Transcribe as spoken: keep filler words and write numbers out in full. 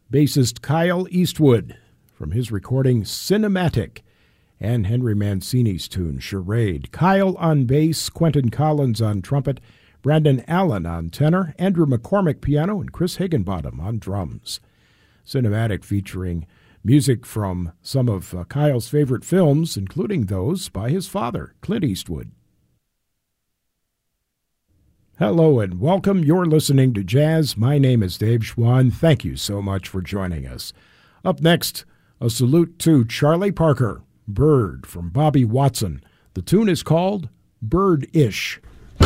bassist Kyle Eastwood from his recording Cinematic, and Henry Mancini's tune Charade. Kyle on bass, Quentin Collins on trumpet, Brandon Allen on tenor, Andrew McCormick piano, and Chris Higginbottom on drums. Cinematic featuring music from some of uh, Kyle's favorite films, including those by his father, Clint Eastwood. Hello and welcome. You're listening to Jazz. My name is Dave Schwann. Thank you so much for joining us. Up next, a salute to Charlie Parker, Bird from Bobby Watson. The tune is called Bird-ish.